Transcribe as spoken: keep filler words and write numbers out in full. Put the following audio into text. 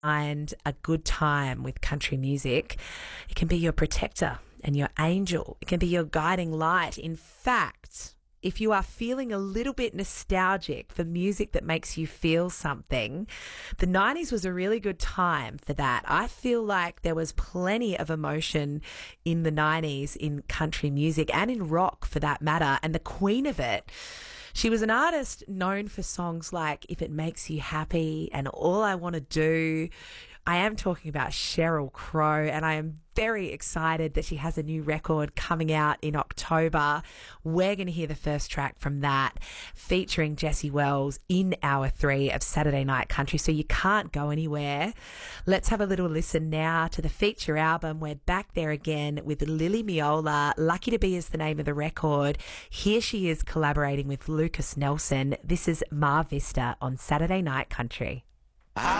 find a good time with country music, it can be your protector and your angel. It can be your guiding light. In fact, if you are feeling a little bit nostalgic for music that makes you feel something, the nineties was a really good time for that. I feel like there was plenty of emotion in the nineties in country music and in rock for that matter. And the queen of it, she was an artist known for songs like If It Makes You Happy and All I Want to Do. I am talking about Sheryl Crow, and I am very excited that she has a new record coming out in October. We're going to hear the first track from that, featuring Jessie Wells in hour three of Saturday Night Country, so you can't go anywhere. Let's have a little listen now to the feature album. We're back there again with Lily Miola. Lucky to Be is the name of the record. Here she is collaborating with Lucas Nelson. This is Mar Vista on Saturday Night Country.